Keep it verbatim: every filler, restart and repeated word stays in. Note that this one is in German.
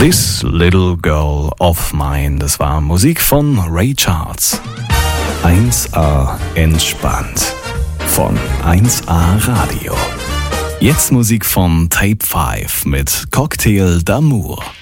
This Little Girl of Mine, das war Musik von Ray Charles. eins A entspannt von eins A Radio. Jetzt Musik von Tape fünf mit Cocktail d'Amour.